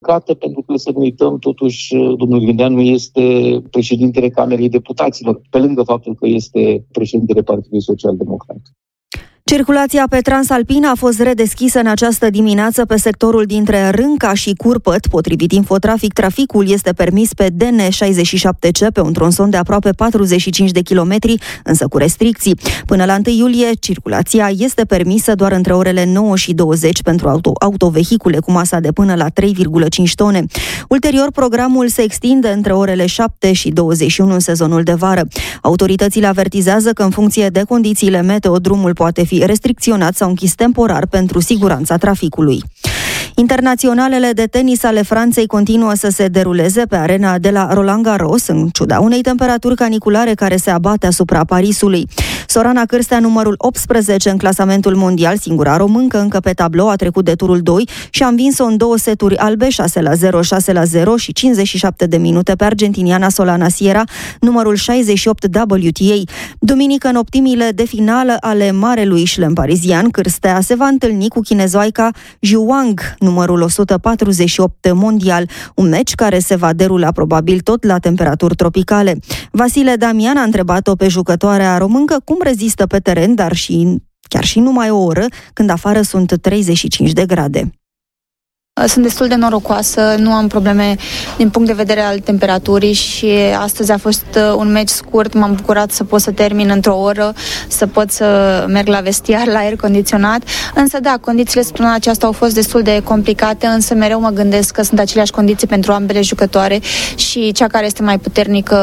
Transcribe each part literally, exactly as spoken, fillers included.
păcate, pentru că să nu uităm, totuși, domnul Grindeanu este președintele Camerei Deputaților, pe lângă faptul că este președintele Partidului Social-Democrat. Circulația pe Transalpina a fost redeschisă în această dimineață pe sectorul dintre Rânca și Curpăt. Potrivit Infotrafic, traficul este permis pe D N șaizeci și șapte C pe un tronson de aproape patruzeci și cinci de kilometri, însă cu restricții. Până la întâi iulie, circulația este permisă doar între orele nouă și douăzeci pentru auto, autovehicule cu masa de până la trei virgulă cinci tone. Ulterior, programul se extinde între orele șapte și douăzeci și unu în sezonul de vară. Autoritățile avertizează că în funcție de condițiile meteo, drumul poate fi restricționat sau închis temporar pentru siguranța traficului. Internaționalele de tenis ale Franței continuă să se deruleze pe arena de la Roland Garros, în ciuda unei temperaturi caniculare care se abate asupra Parisului. Sorana Cârstea, numărul optsprezece în clasamentul mondial, singura româncă încă pe tablou, a trecut de turul doi și a învins-o în două seturi albe, șase la zero, șase la zero și cincizeci și șapte de minute pe argentiniana Solana Sierra, numărul șaizeci și opt W T A. Duminică, în optimile de finală ale marelui șlem parizian, Cârstea se va întâlni cu chinezoaica Zhu Wang, numărul o sută patruzeci și opt mondial, un meci care se va derula probabil tot la temperaturi tropicale. Vasile Damian a întrebat-o pe jucătoarea româncă cum rezistă pe teren, dar și chiar și numai o oră, când afară sunt treizeci și cinci de grade. Sunt destul de norocoasă, nu am probleme din punct de vedere al temperaturii și astăzi a fost un meci scurt, m-am bucurat să pot să termin într-o oră, să pot să merg la vestiar, la aer condiționat, însă da, condițiile săptămâna aceasta au fost destul de complicate, însă mereu mă gândesc că sunt aceleași condiții pentru ambele jucătoare și cea care este mai puternică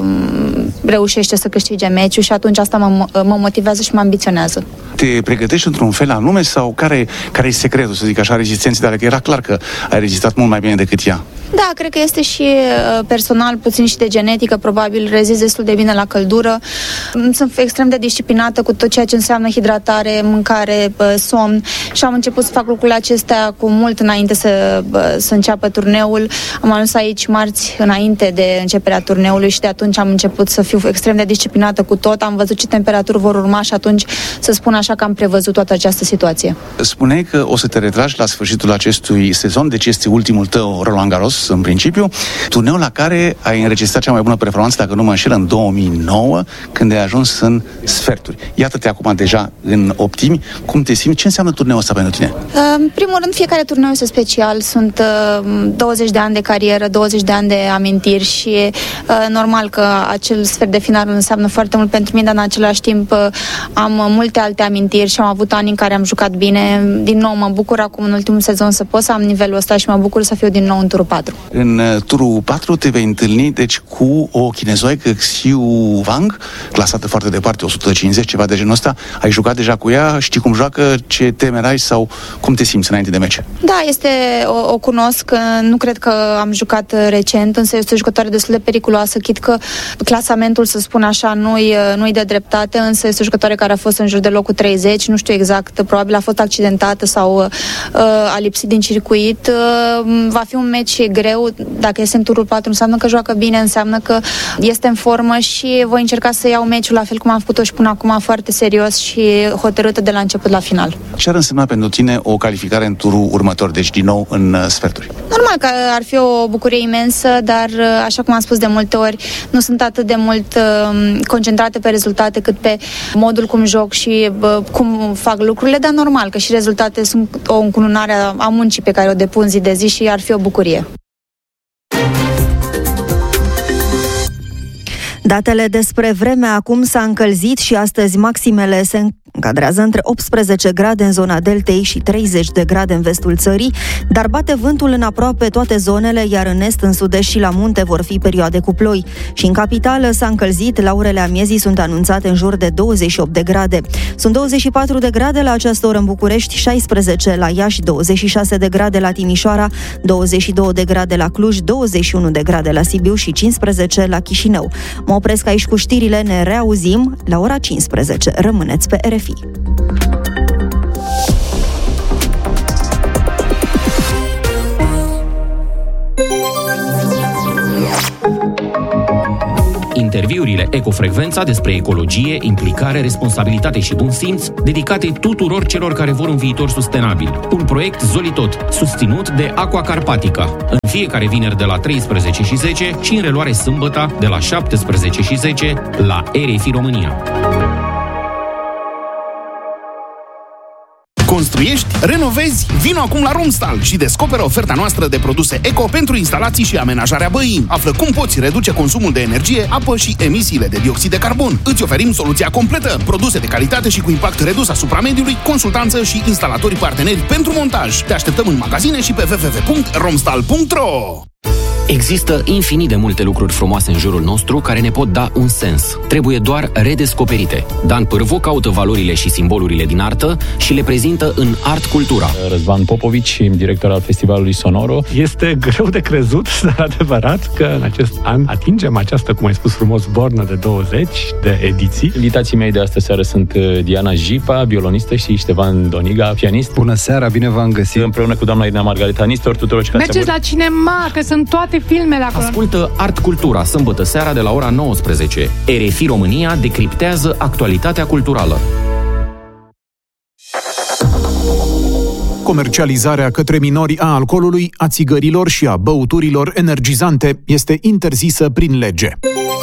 reușește să câștige meciul și atunci asta mă, mă motivează și mă ambiționează. Te pregătești într-un fel anume sau care, care e secretul, să zic așa, rezistenței tale? Că era clar că ai rezistat mult mai bine decât ea. Da, cred că este și personal, puțin și de genetică, probabil rezist destul de bine la căldură. Sunt extrem de disciplinată cu tot ceea ce înseamnă hidratare, mâncare, somn și am început să fac lucrurile acestea cu mult înainte să, să înceapă turneul. Am ajuns aici marți înainte de începerea turneului și de atunci am început să fiu extrem de disciplinată cu tot. Am văzut ce temperaturi vor urma și atunci să spun așa că am prevăzut toată această situație. Spuneai că o să te retragi la sfârșitul acestui sezon, deci este ultimul tău Roland Garros în principiu, turneul la care ai înregistrat cea mai bună performanță, dacă nu mă înșel, în două mii nouă, când ai ajuns în sferturi. Iată-te acum deja în optimi. Cum te simți? Ce înseamnă turneul ăsta pentru tine? În primul rând, fiecare turneu este special. Sunt douăzeci de ani de carieră, douăzeci de ani de amintiri și normal că acel sfert de final înseamnă foarte mult pentru mine, dar în același timp am multe alte amintiri și am avut ani în care am jucat bine. Din nou, mă bucur acum în ultimul sezon să pot să am nivelul ăsta și mă bucur să fiu din nou în turul patru. În turul patru te vei întâlni, deci, cu o chinezoaică, Xiu Wang, clasată foarte departe, o sută cincizeci, ceva de genul ăsta. Ai jucat deja cu ea? Știi cum joacă? Ce temeri ai sau cum te simți înainte de meci? Da, este, o, o cunosc, nu cred că am jucat recent, însă este o jucătoare destul de periculoasă, chit că clasamentul, să spun așa, nu-i, nu-i de dreptate, însă este o jucătoare care a fost în jur de locul treizeci, nu știu exact, probabil a fost accidentată sau uh, a lipsit din circuit. Uh, va fi un meci greu, dacă este în turul patru înseamnă că joacă bine, înseamnă că este în formă și voi încerca să iau meciul la fel cum am făcut-o și până acum, foarte serios și hotărâtă de la început la final. Ce ar însemna pentru tine o calificare în turul următor, deci din nou în sferturi? Normal că ar fi o bucurie imensă, dar așa cum am spus de multe ori, nu sunt atât de mult uh, concentrate pe rezultate cât pe modul cum joc și uh, cum fac lucrurile, dar normal că și rezultate sunt o încununare a muncii pe care o depun zi de zi și ar fi o bucurie. Datele despre vreme: acum s-a încălzit și astăzi maximele se încadrează între optsprezece grade în zona deltei și treizeci de grade în vestul țării, dar bate vântul în aproape toate zonele, iar în est, în sud-est și la munte vor fi perioade cu ploi. Și în capitală s-a încălzit, la orele amiezii sunt anunțate în jur de douăzeci și opt de grade. Sunt douăzeci și patru de grade la această oră în București, șaisprezece la Iași, douăzeci și șase de grade la Timișoara, douăzeci și două de grade la Cluj, douăzeci și unu de grade la Sibiu și cincisprezece la Chișinău. Mă opresc aici cu știrile, ne reauzim la ora cincisprezece. Rămâneți pe R F I. interviurile Ecofrecvența despre ecologie, implicare, responsabilitate și bun simț, dedicate tuturor celor care vor un viitor sustenabil. Un proiect Zolitot, susținut de Aqua Carpatica. În fiecare vineri de la treisprezece și zece și în reluare sâmbătă de la șaptesprezece și zece la R F I România. Construiești? Renovezi? Vino acum la Romstal și descoperă oferta noastră de produse eco pentru instalații și amenajarea băii. Află cum poți reduce consumul de energie, apă și emisiile de dioxid de carbon. Îți oferim soluția completă, produse de calitate și cu impact redus asupra mediului, consultanță și instalatori parteneri pentru montaj. Te așteptăm în magazine și pe w w w punct romstal punct r o. Există infinit de multe lucruri frumoase în jurul nostru care ne pot da un sens. Trebuie doar redescoperite. Dan Pârvu caută valorile și simbolurile din artă și le prezintă în Art Cultura. Răzvan Popovici, director al Festivalului Sonoro. Este greu de crezut, dar adevărat, că în acest an atingem această, cum ai spus frumos, bornă de douăzeci de ediții. Invitații mei de astă seară sunt Diana Jipa, violonistă, și Ștefan Doniga, pianist. Bună seara, bine v-am găsit! Împreună cu doamna Irina Margareta Nistor, tuturor și mergeți la cinema, că sunt toate filmele acolo. Ascultă Art Cultura, sâmbătă seara de la ora nouăsprezece. R F I România decriptează actualitatea culturală. Comercializarea către minori a alcoolului, a țigărilor și a băuturilor energizante este interzisă prin lege.